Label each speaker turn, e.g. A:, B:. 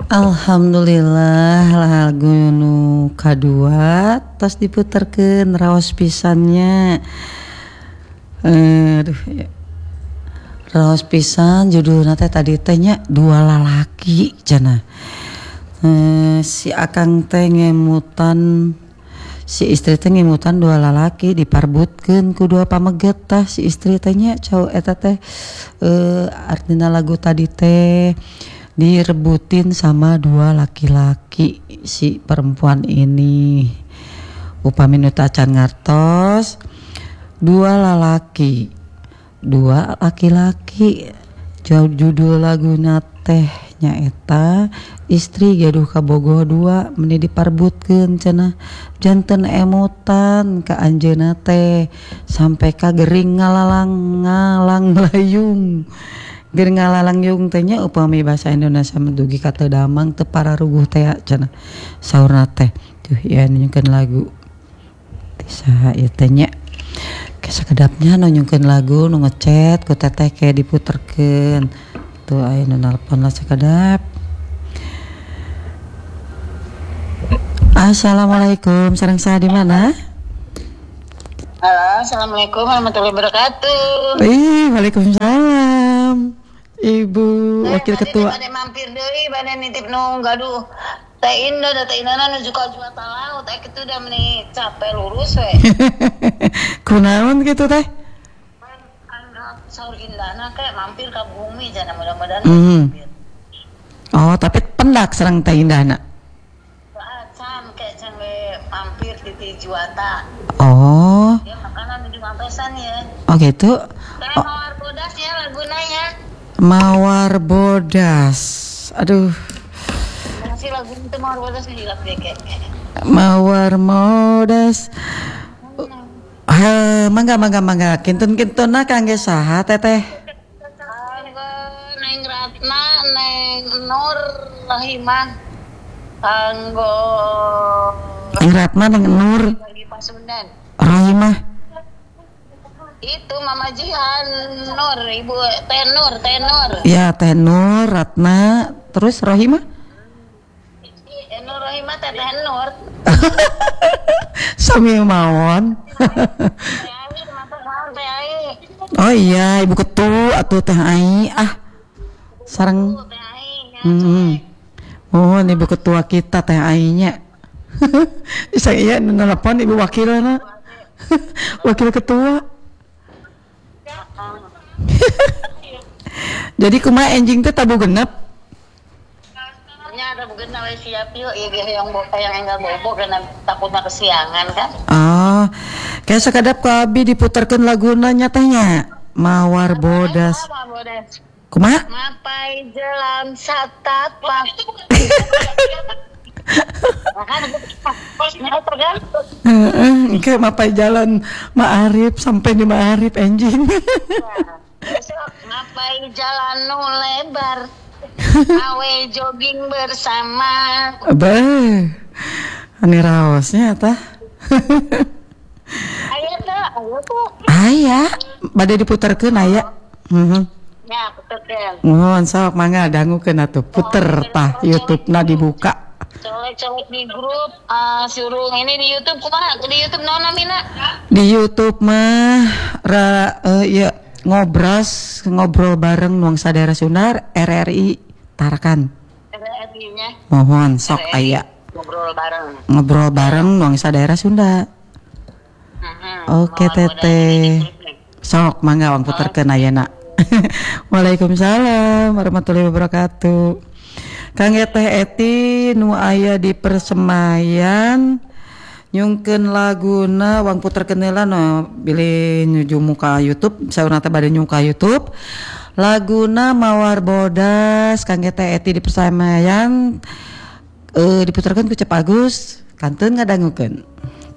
A: Alhamdulillah lagu nu kadua tos diputerkeun raos pisannya. Aduh ya. Raos pisan judulna teh tadi teh nya dua lalaki cenah. Si akang teh ngemutan si istri teh ngemutan dua lalaki diparbutkeun ku dua pameget tah si istri teh nya cau eta teh artina lagu tadi teh direbutin sama dua laki-laki si perempuan ini. Upami nu tacan ngartos dua lalaki dua laki-laki judul laguna teh nyaeta istri gaduh kabogoh dua meni diparbutkeun cenah janten emutan ka anjeunna teh sampai ka gering ngalalang layung. Gering ngalalang yung teh nya upami bahasa Indonesia mendugi kata damang teu pararuguh teh cenah saurna teh tuh ya nyanyikeun lagu saha ieu teh nya sakedapnya nunjukkeun lagu nu ngechat ku teteh kayak diputerkeun tuh aya nu nelpon lah sakedap. Assalamualaikum, sareng saha di mana?
B: Halo, assalamualaikum warahmatullahi wabarakatuh.
A: Waalaikumsalam. Ibu wakil ketua.
B: Bade mampir deui, bade nitip nu gaduh. Teh Indah da teh Indana nu juga jual talau, teh kitu da meni capek lurus we.
A: Kunaon kitu teh?
B: Saur Indana kayak mampir ka bumi cenah mudah-mudahan.
A: Oh, tapi pendak sareng teh Indana.
B: Can kayak can we mampir di Juwata.
A: Oh.
B: Ya makanan di mampesan ya.
A: Oh gitu.
B: Teh Mawar Bodas ya lagunanya.
A: Mawar Bodas. Aduh.
B: Masih lagu itu Mawar Bodas hilap deh kayak.
A: Mawar Bodas. Mangga. Kintun-kintuna kangge saha teteh?
B: Neng Ratna, Neng Nur Rahimah. Kanggo
A: Neng Ratna, Neng Nur
B: bagi Pasundan.
A: Rahimah.
B: Itu Mama Jihan Nur, Ibu Tenur.
A: Ya, Tenur, Ratna, terus Rahimah?
B: Nur Rahimah Teteh Nur.
A: Sami mawon. Oh iya, Ibu Ketu atuh Teh Ai sareng. Oh, Ibu Ketua kita Teh Ai nya. Saya nelpon Ibu wakilna. Wakil ketua. Jadi kumaha enjing teh tabu genep?
B: Nya ada begenap we siap yuk yang enggak bobo karena takutna kesiangan kan.
A: Oh. Kayak sakadap ku abi diputerkeun laguna nya teh nya. Mawar Bodas. Kumaha?
B: Mapai jelam satapak.
A: Engke mapai jalan Ma'arif sampai di Ma'arif enjing.
B: Mapai jalan nu lebar. Awe jogging bersama.
A: Beuh. Ani raosnya tah.
B: Aya tuh.
A: Aya, bade diputerkeun aya.
B: Ya, puterkeun.
A: Mohon sok mangga dangukeun atuh puter tah YouTube-na dibuka.
B: Colek-colek di grup, suruh ini di YouTube kumaha? Di YouTube naon namina?
A: Di YouTube mah ya ngobrol bareng Nuangsa Daerah Sunda RRI Tarakan.
B: RRI-nya.
A: Mohon sok aya. Ngobrol bareng Nuangsa Daerah Sunda. Oke teteh. Sok mangga wang puterkeun ayeuna. Waalaikumsalam warahmatullahi wabarakatuh. Kang Teh Eti nu aya di Persemayan nyungkeun laguna wang puterkeun heula no bilih nuju muka YouTube saurna teh bade nyuka YouTube laguna Mawar Bodas Kang Teh Eti di Persemayan diputerkeun ku Cep Agus kanteun ngadangukeun.